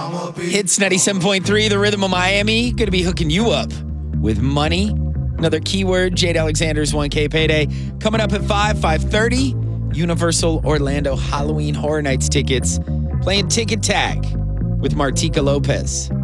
Hits 97.3, the rhythm of Miami. Going to be hooking you up with money. Another keyword, Jade Alexander's 1K payday. Coming up at 5:30, Universal Orlando Halloween Horror Nights tickets. Playing ticket tag with Martika Lopez.